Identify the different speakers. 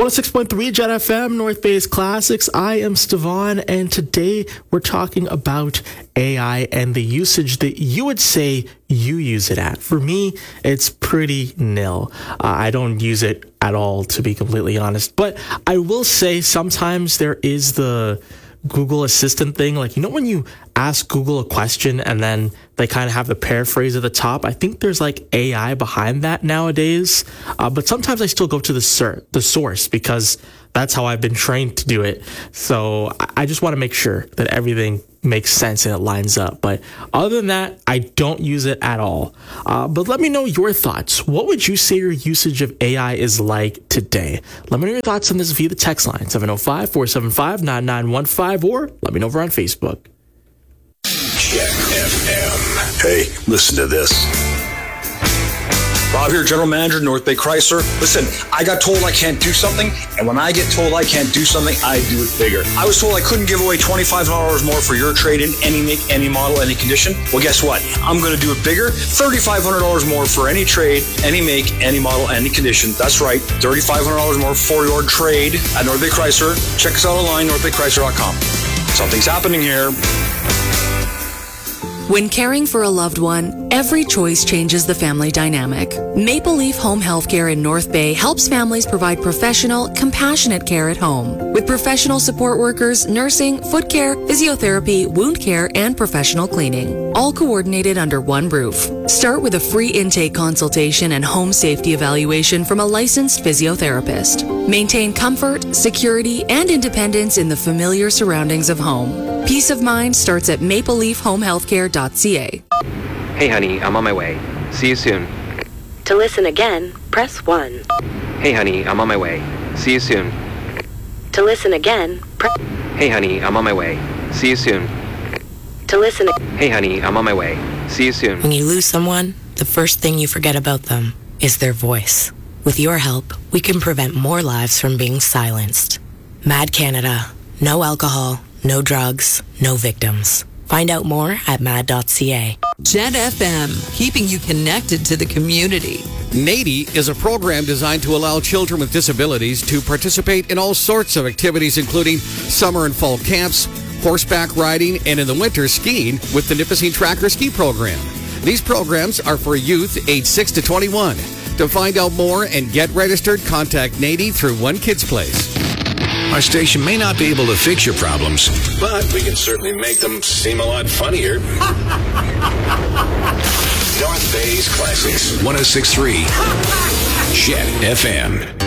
Speaker 1: 106.3 Jet FM, North Bay's Classics. I am Stevan, and today we're talking about AI and the usage that you would say you use it at. For me, it's pretty nil. I don't use it at all, to be completely honest. But I will say sometimes there is the Google Assistant thing. Like, you know, when you ask Google a question and then they kind of have the paraphrase at the top, I think there's like AI behind that nowadays. But sometimes I still go to the source because that's how I've been trained to do it. So I just want to make sure that everything makes sense and it lines up. But other than that, I don't use it at all. But let me know your thoughts. What would you say your usage of AI is like today? Let me know your thoughts on this via the text line, 705-475-9915, or let me know over on Facebook.
Speaker 2: Jet FM. Hey, listen to this. Bob here, General Manager, North Bay Chrysler. Listen, I got told I can't do something, and when I get told I can't do something, I do it bigger. I was told I couldn't give away $2,500 more for your trade-in, any make, any model, any condition. Well, guess what? I'm going to do it bigger. $3,500 more for any trade, any make, any model, any condition. That's right, $3,500 more for your trade at North Bay Chrysler. Check us out online, northbaychrysler.com. Something's happening here.
Speaker 3: When caring for a loved one, every choice changes the family dynamic. Maple Leaf Home Healthcare in North Bay helps families provide professional, compassionate care at home with professional support workers, nursing, foot care, physiotherapy, wound care, and professional cleaning, all coordinated under one roof. Start with a free intake consultation and home safety evaluation from a licensed physiotherapist. Maintain comfort, security, and independence in the familiar surroundings of home. Peace of mind starts at mapleleafhomehealthcare.ca.
Speaker 4: Hey honey, I'm on my way. See you soon.
Speaker 5: To listen again, press 1.
Speaker 4: Hey honey, I'm on my way. See you soon.
Speaker 5: To listen again,
Speaker 4: Hey honey, I'm on my way. See you soon.
Speaker 5: To listen.
Speaker 4: Hey honey, I'm on my way. See you soon.
Speaker 6: When you lose someone, the first thing you forget about them is their voice. With your help, we can prevent more lives from being silenced. Mad Canada. No alcohol, no drugs, no victims. Find out more at mad.ca.
Speaker 7: Jet FM, keeping you connected to the community.
Speaker 8: NADY is a program designed to allow children with disabilities to participate in all sorts of activities, including summer and fall camps, horseback riding, and in the winter, skiing with the Nipissing Tracker Ski Program. These programs are for youth age 6 to 21. To find out more and get registered, contact NADY through One Kids Place.
Speaker 2: Our station may not be able to fix your problems, but we can certainly make them seem a lot funnier. North Bay's Classics, 106.3 Jet FM.